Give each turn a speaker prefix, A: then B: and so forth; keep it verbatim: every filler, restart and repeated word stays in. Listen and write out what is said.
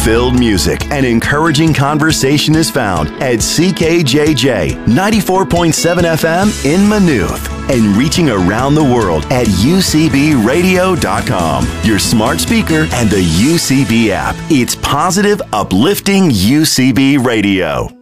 A: Fun-filled music and encouraging conversation is found at C K J J ninety-four point seven F M in Maynooth and reaching around the world at U C B radio dot com, your smart speaker, and the U C B app. It's positive, uplifting U C B Radio.